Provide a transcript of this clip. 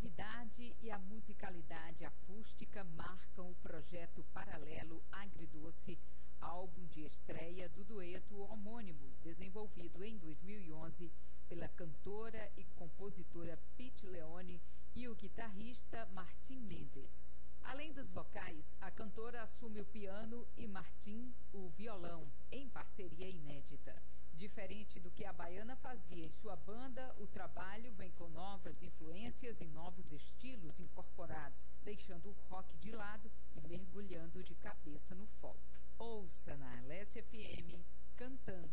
sonoridade e a musicalidade acústica marcam o projeto paralelo Agridoce, álbum de estreia do dueto homônimo, desenvolvido em 2011 pela cantora e compositora Pete Leone e o guitarrista Martim Mendes. Além dos vocais, a cantora assume o piano e Martim o violão, em parceria inédita. Diferente do que a baiana fazia em sua banda, o trabalho vem com novas influências e novos estilos incorporados, deixando o rock de lado e mergulhando de cabeça no folk. Ouça na Alessia FM, Cantando.